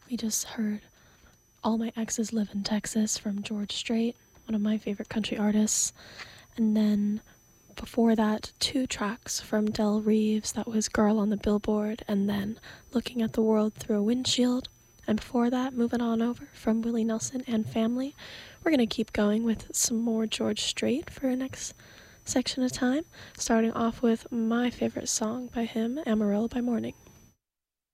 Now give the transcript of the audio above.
We just heard All My Exes Live in Texas from George Strait, one of my favorite country artists. And then before that, 2 tracks from Del Reeves. That was Girl on the Billboard and then Looking at the World Through a Windshield. And before that, moving on over from Willie Nelson and Family. We're going to keep going with some more George Strait for our next section of time, starting off with my favorite song by him, Amarillo by Morning.